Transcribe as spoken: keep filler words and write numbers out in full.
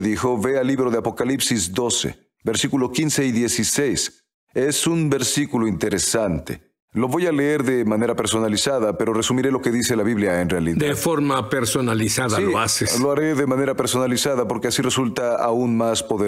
dijo, ve al libro de Apocalipsis doce, versículo quince y dieciséis. Es un versículo interesante. Lo voy a leer de manera personalizada, pero resumiré lo que dice la Biblia en realidad. De forma personalizada Sí, lo haces. lo haré de manera personalizada porque así resulta aún más poderoso.